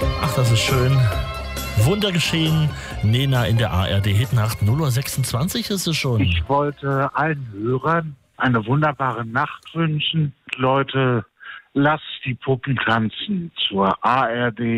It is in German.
Ach, das ist schön. Wunder geschehen. Nena in der ARD-Hitnacht. 0:26 ist es schon. Ich wollte allen Hörern eine wunderbare Nacht wünschen. Leute, lasst die Puppen tanzen zur ARD